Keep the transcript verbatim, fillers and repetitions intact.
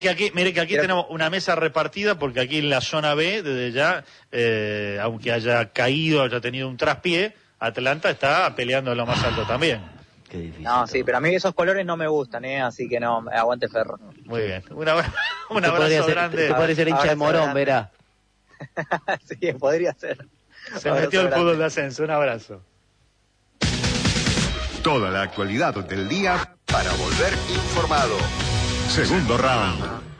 Que aquí, mire que aquí Pero, tenemos una mesa repartida porque aquí en la zona B, desde ya, eh, aunque haya caído, haya tenido un traspié, Atlanta está peleando en lo más alto también. Qué difícil. No, sí, pero a mí esos colores no me gustan, ¿eh? Así que no, aguante Ferro. Muy bien. Un abrazo, un abrazo ser, grande. Te podría ser hincha de Morón, grande. Verá. Sí, podría ser. Se abrazo metió el grande. Fútbol de ascenso. Un abrazo. Toda la actualidad del día para volver informado. Segundo round.